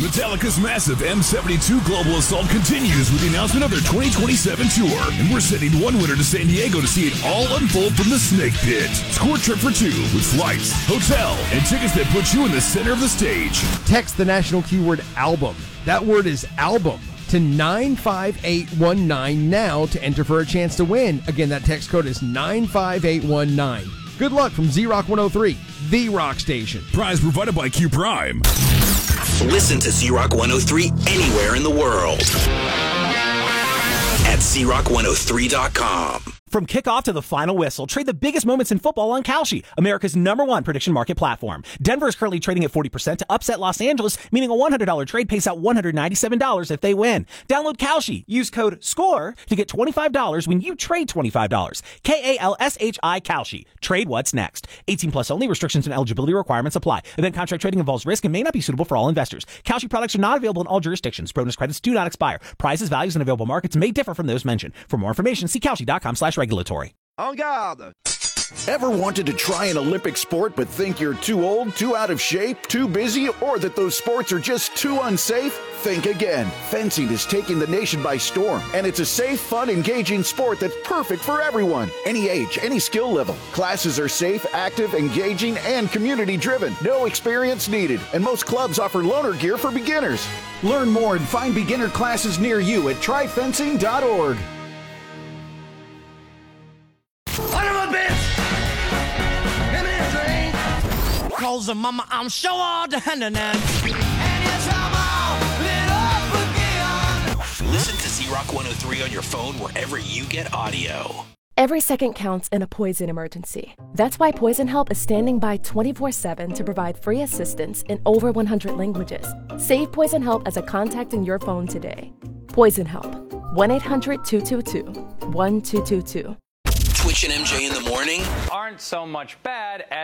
Metallica's massive M72 Global Assault continues with the announcement of their 2027 tour, and we're sending one winner to San Diego to see it all unfold from the Snake Pit. Score a trip for two with flights, hotel, and tickets that put you in the center of the stage. Text the national keyword album. That word is album to 95819 now to enter for a chance to win. Again, that text code is 95819. Good luck from Z-Rock 103, the rock station. Prize provided by Q Prime. Listen to Z-Rock 103 anywhere in the world at zrock103.com. From kickoff to the final whistle, trade the biggest moments in football on Kalshi, America's #1 prediction market platform. Denver is currently trading at 40% to upset Los Angeles, meaning a $100 trade pays out $197 if they win. Download Kalshi. Use code SCORE to get $25 when you trade $25. KALSHI Kalshi. Trade what's next. 18 plus only. Restrictions and eligibility requirements apply. Event contract trading involves risk and may not be suitable for all investors. Kalshi products are not available in all jurisdictions. Bonus credits do not expire. Prices, values, and available markets may differ from those mentioned. For more information, see Kalshi.com/regulatory. En garde! Ever wanted to try an Olympic sport but think you're too old, too out of shape, too busy, or that those sports are just too unsafe? Think again. Fencing is taking the nation by storm, and it's a safe, fun, engaging sport that's perfect for everyone. Any age, any skill level. Classes are safe, active, engaging, and community-driven. No experience needed, and most clubs offer loaner gear for beginners. Learn more and find beginner classes near you at tryfencing.org. Calls her mama, I'm sure all the hand and Listen to Z-Rock 103 on your phone wherever you get audio. Every second counts in a poison emergency. That's why Poison Help is standing by 24/7 to provide free assistance in over 100 languages. Save Poison Help as a contact in your phone today. Poison Help. 1-800-222-1222. Twitch and MJ in the morning aren't so much bad as